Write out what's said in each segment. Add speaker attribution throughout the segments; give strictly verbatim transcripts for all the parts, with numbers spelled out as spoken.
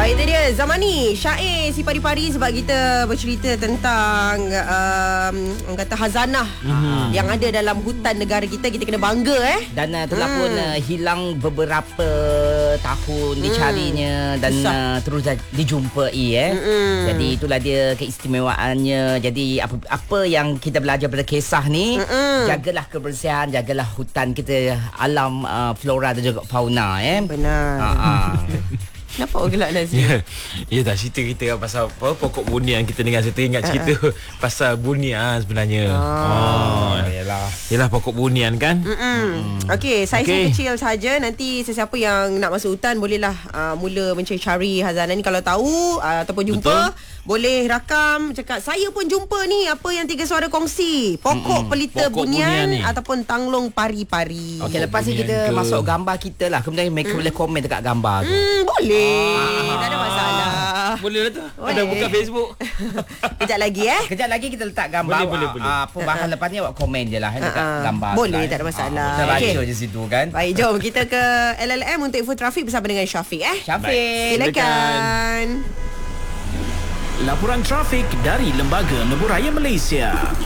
Speaker 1: Baik, itu dia Zamani syair si pari-pari sebab kita bercerita tentang um, orang kata hazanah mm-hmm. yang ada dalam hutan negara kita. Kita kena bangga eh.
Speaker 2: Dan uh, telah hmm. pun uh, hilang beberapa tahun hmm. dicarinya dan uh, terus uh, dijumpai eh. Mm-mm. Jadi itulah dia keistimewaannya. Jadi apa apa yang kita belajar pada kisah ni, Mm-mm. jagalah kebersihan, jagalah hutan kita, alam uh, flora dan juga fauna eh.
Speaker 1: Benar. Ha Kenapa orang gelak Nazim?
Speaker 3: Ya, ya dah cerita kita pasal apa, pokok bunian kita dengar. Saya teringat cerita uh-uh. pasal bunian sebenarnya. Oh, oh yalah. Yalah pokok bunian kan.
Speaker 1: Mm-mm. Okey, saiz okay. kecil saja. Nanti sesiapa yang nak masuk hutan bolehlah uh, mula mencari-cari hazanah ni. Kalau tahu uh, ataupun jumpa, betul, boleh rakam, cakap saya pun jumpa ni, apa yang tiga suara kongsi. Pokok Mm-mm. pelita pokok bunian, bunian ataupun tanglong pari-pari.
Speaker 2: Okey, lepas ni kita ke... masuk gambar kita lah. Kemudian mereka mm. boleh komen dekat gambar tu.
Speaker 1: Mm, boleh. Ah, tak ada masalah.
Speaker 3: Boleh lah tu. Boleh. Ada buka Facebook.
Speaker 1: Kejap lagi eh.
Speaker 2: Kejap lagi kita letak gambar.
Speaker 3: Boleh, boleh, boleh.
Speaker 2: Apa bahan lepas ni awak komen je lah dekat
Speaker 1: uh-uh.
Speaker 2: gambar.
Speaker 1: Boleh,
Speaker 2: lah,
Speaker 1: tak ada masalah.
Speaker 2: Kita baca okay. je situ kan.
Speaker 1: Baik, jom kita ke L L M untuk info trafik bersama dengan Syafiq eh.
Speaker 2: Syafiq,
Speaker 1: silakan.
Speaker 4: Laporan trafik dari Lembaga Lebuhraya Malaysia.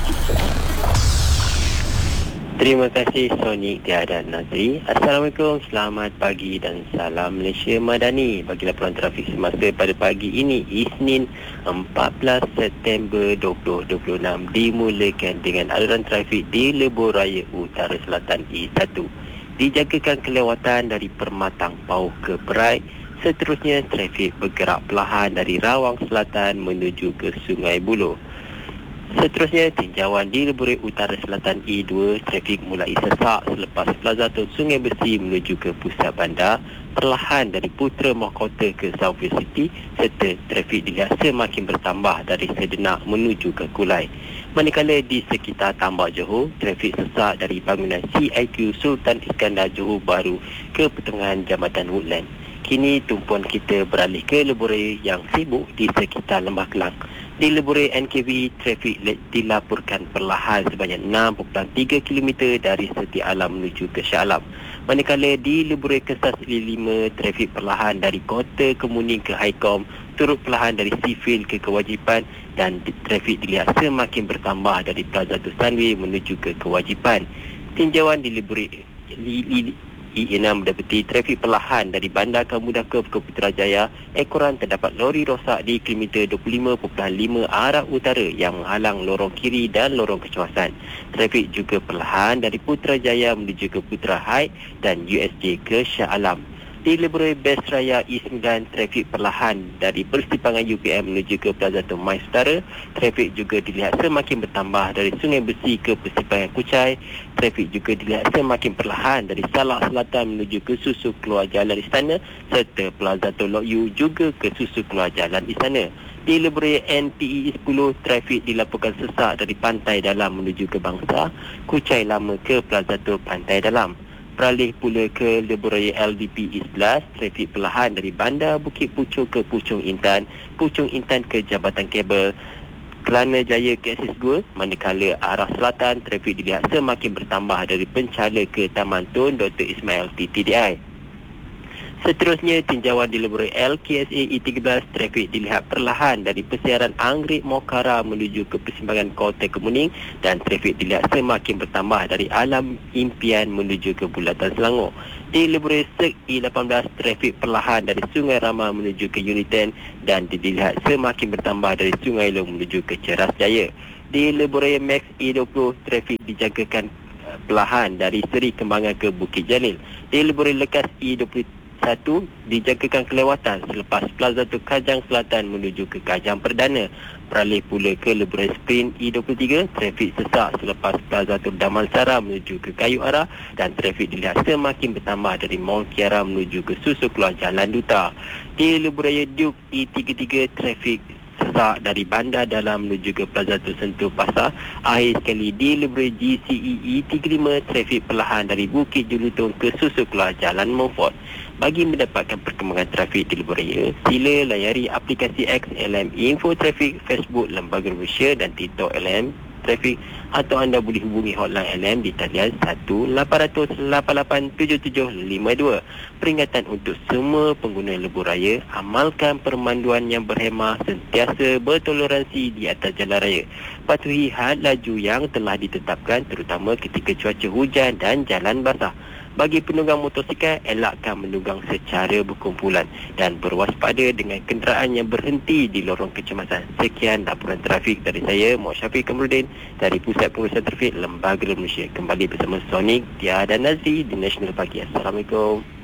Speaker 5: Terima kasih Sonic Tiada Nazri. Assalamualaikum, selamat pagi dan salam Malaysia Madani. Bagi laporan trafik semasa pada pagi ini, Isnin empat belas September dua ribu dua puluh enam, dimulakan dengan aliran trafik di Lebuhraya Utara Selatan E satu. Dijagakan kelewatan dari Permatang Pauh ke Perai. Seterusnya, trafik bergerak perlahan dari Rawang Selatan menuju ke Sungai Buloh. Seterusnya, tinjauan di Lebuhraya Utara Selatan E dua, trafik mulai sesak selepas Plaza Tun Sungai Besi menuju ke pusat bandar, perlahan dari Putra Mahkota ke Southwest City, serta trafik dilihat semakin bertambah dari Sedenak menuju ke Kulai. Manakala di sekitar Tambak Johor, trafik sesak dari bangunan C I Q Sultan Iskandar Johor Bahru ke pertengahan Jambatan Woodland. Kini tumpuan kita beralih ke Lebuhraya yang sibuk di sekitar Lembah Kelang. Di Lebuhraya N K V, trafik dilaporkan perlahan sebanyak enam perpuluhan tiga kilometer dari Setia Alam menuju ke Shah Alam. Manakala di Lebuhraya Kesas lima, trafik perlahan dari Kota Kemuning ke Haikom, turut perlahan dari Sifil ke Kewajipan, dan trafik dilihat semakin bertambah dari Plaza Tun Sunway menuju ke Kewajipan. Tinjauan di Lebuhraya li, li, E enam mendapati trafik perlahan dari Bandar Kemudakan ke Putrajaya. Ekoran terdapat lori rosak di kilometer dua puluh lima perpuluhan lima arah utara yang menghalang lorong kiri dan lorong kecawasan. Trafik juga perlahan dari Putrajaya menuju ke Putra Heights dan U S J ke Shah Alam. Di Lebuhraya Best Raya E sembilan, trafik perlahan dari persimpangan U P M menuju ke Plaza Tun Mais Utara. Trafik juga dilihat semakin bertambah dari Sungai Besi ke persimpangan Kuchai. Trafik juga dilihat semakin perlahan dari Salak Selatan menuju ke Susu Keluar Jalan Istana, serta Plaza Tun Lok Yu juga ke Susu Keluar Jalan Istana. Di Lebuhraya N P E sepuluh, trafik dilaporkan sesak dari Pantai Dalam menuju ke Bangsa, Kuchai Lama ke Plaza Tun Pantai Dalam. Beralih pula ke Lebuhraya L D P E sebelas, trafik perlahan dari Bandar Bukit Puchong ke Puchong Intan, Puchong Intan ke Jabatan Kabel, Kelana Jaya ke Axis Gold. Manakala arah selatan, trafik dilihat semakin bertambah dari Penchala ke Taman Tun Doktor Ismail T T D I. Seterusnya, tinjauan di Lebuhraya L K S A E tiga belas, trafik dilihat perlahan dari Persiaran Anggrek Mokara menuju ke persimpangan Kota Kemuning, dan trafik dilihat semakin bertambah dari Alam Impian menuju ke Bulatan Selangor. Di Lebuhraya Sek E lapan belas, trafik perlahan dari Sungai Rama menuju ke Uniten, dan dilihat semakin bertambah dari Sungai Long menuju ke Ceras Jaya. Di Lebuhraya Max E dua puluh, trafik dijagakan perlahan dari Seri Kembangan ke Bukit Jalil. Di Lebuhraya Lekas E dua puluh satu, dijagakan kelewatan selepas Plaza Tun Kajang Selatan menuju ke Kajang Perdana. Beralih pula ke Lebuhraya Sprint E dua puluh tiga, trafik sesak selepas Plaza Tun Damansara menuju ke Kayu Ara, dan trafik dilihat semakin bertambah dari Mall Kiara menuju ke Susu Keluar Jalan Duta. Di Lebuhraya Duke E tiga puluh tiga, trafik sesak dari Bandar Dalam menuju ke Plaza Tun Sentul Pasar. Akhir sekali di Lebuhraya G C E E tiga puluh lima, trafik perlahan dari Bukit Jelutong ke Susu Keluar Jalan Montfort. Bagi mendapatkan perkembangan trafik di Lebuhraya, sila layari aplikasi X L M Info Traffic, Facebook Lembaga Malaysia dan TikTok L M trafik, atau anda boleh hubungi hotline L M di talian satu lapan kosong kosong lapan lapan tujuh tujuh lima dua. Peringatan untuk semua pengguna lebuh raya, amalkan permanduan yang berhemah, sentiasa bertoleransi di atas jalan raya. Patuhi had laju yang telah ditetapkan terutama ketika cuaca hujan dan jalan basah. Bagi penunggang motosikal, elakkan menunggang secara berkumpulan dan berwaspada dengan kenderaan yang berhenti di lorong kecemasan. Sekian laporan trafik dari saya, Muhammad Syafiq Kamrudin dari Pusat Pengurusan Trafik Lembaga Malaysia. Kembali bersama Sonic, Dia dan Nazri di National Pagi. Assalamualaikum.